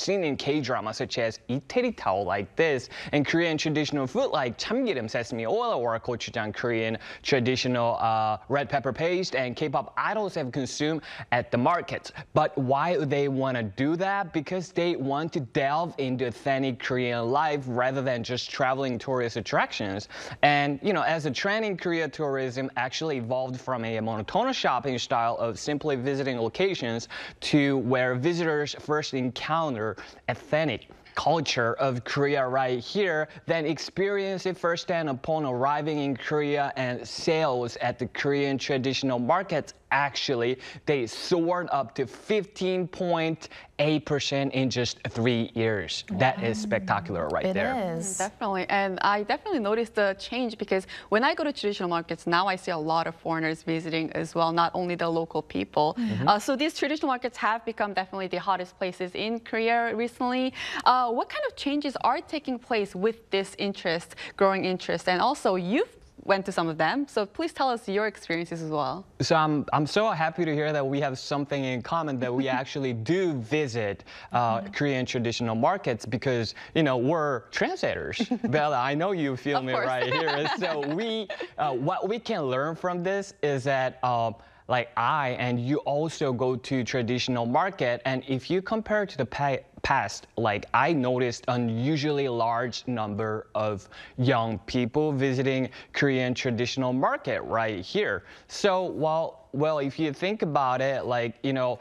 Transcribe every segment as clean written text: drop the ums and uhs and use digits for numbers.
seen in K-dramas such as Itaewon Tao like this, and Korean traditional food like chamgirim sesame oil or gochujang Korean traditional red pepper paste, and K-pop idols have consumed at the markets. But why do they want to do that? Because they want to delve into authentic Korean life rather than just traveling tourist attractions. And as a trend in Korea, tourism actually evolved from a monotonous shopping style of simply visiting locations to where visitors first encounter authentic culture of Korea right here, then experience it firsthand upon arriving in Korea, and sales at the Korean traditional markets actually, they soared up to 15.8% in just 3 years. Wow. That is spectacular right there. It is. Definitely. And I definitely noticed the change because when I go to traditional markets, now I see a lot of foreigners visiting as well, not only the local people. So these traditional markets have become definitely the hottest places in Korea recently. What kind of changes are taking place with this interest, growing interest? And also, you've went to some of them, so please tell us your experiences as well. So I'm so happy to hear that we have something in common, that we actually do visit Korean traditional markets, because we're translators. Bella, I know you feel me right here. So what we can learn from this is that like I and you also go to traditional market, and if you compare to the past, like I noticed unusually large number of young people visiting Korean traditional market right here. So well, if you think about it, like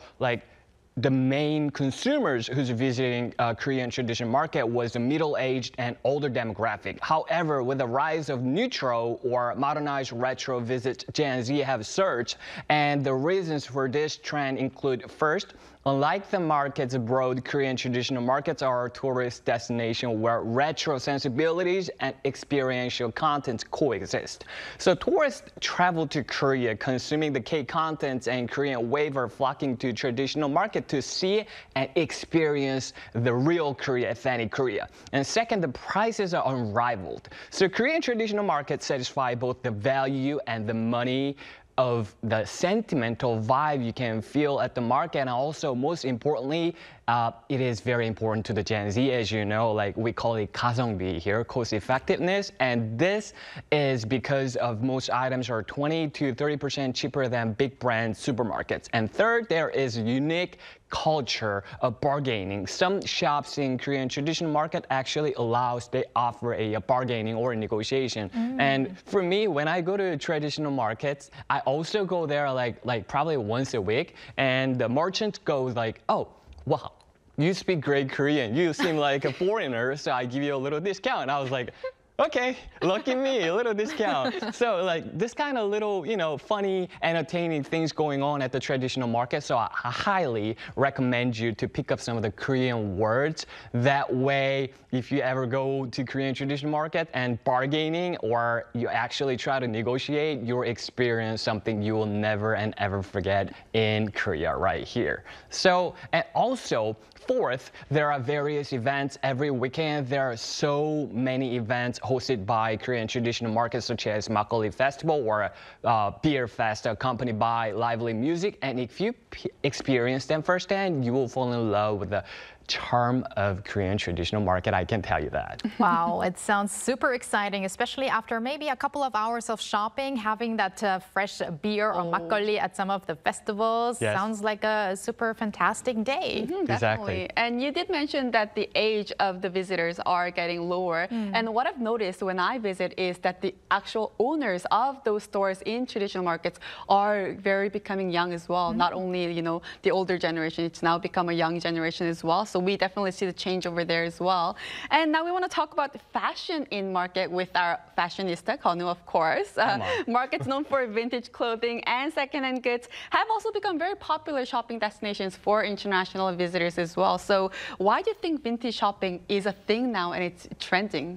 the main consumers who's visiting Korean traditional market was the middle-aged and older demographic. However, with the rise of neutral or modernized retro visits, Gen Z have surged, and the reasons for this trend include: first, unlike the markets abroad, Korean traditional markets are a tourist destination where retro sensibilities and experiential contents coexist. So tourists travel to Korea consuming the K-contents, and Korean wave are flocking to traditional market to see and experience the real Korea, authentic Korea. And second, the prices are unrivaled. So Korean traditional markets satisfy both the value and the money of the sentimental vibe you can feel at the market, and also, most importantly, it is very important to the Gen Z, as you know, like we call it 가성비 here, cost effectiveness, and this is because of most items are 20 to 30% cheaper than big brand supermarkets. And third, there is a unique culture of bargaining. Some shops in Korean traditional market actually they offer a bargaining or a negotiation. And for me, when I go to traditional markets, I also go there like probably once a week, and the merchant goes like, "Oh, wow, you speak great Korean. You seem like a foreigner, so I give you a little discount." I was like, okay, lucky me, a little discount. So like this kind of little, funny, entertaining things going on at the traditional market. So I highly recommend you to pick up some of the Korean words. That way, if you ever go to Korean traditional market and bargaining, or you actually try to negotiate, you'll experience something you will never and ever forget in Korea right here. So, and also, fourth, there are various events every weekend. There are so many events hosted by Korean traditional markets, such as Makgeolli Festival or Beer Fest, accompanied by lively music. And if you experience them firsthand, you will fall in love with the charm of Korean traditional market, I can tell you that. Wow, it sounds super exciting, especially after maybe a couple of hours of shopping, having that fresh beer or makgeolli at some of the festivals. Yes. Sounds like a super fantastic day. Definitely. And you did mention that the age of the visitors are getting lower. And what I've noticed when I visit is that the actual owners of those stores in traditional markets are becoming young as well. Not only, the older generation, it's now become a young generation as well. So we definitely see the change over there as well. And now we want to talk about fashion in market with our fashionista, Konu, of course. Markets known for vintage clothing and secondhand goods have also become very popular shopping destinations for international visitors as well. So why do you think vintage shopping is a thing now and it's trending?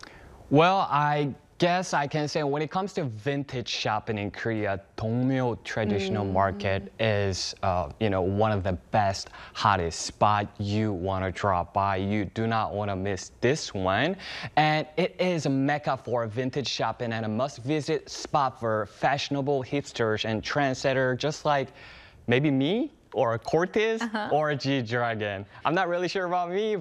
Well, I guess I can say when it comes to vintage shopping in Korea, Dongmyo traditional market is, one of the best, hottest spot you want to drop by. You do not want to miss this one. And it is a mecca for vintage shopping and a must-visit spot for fashionable hipsters and trendsetters, just like maybe me. or Cortez or G Dragon. I'm not really sure about me,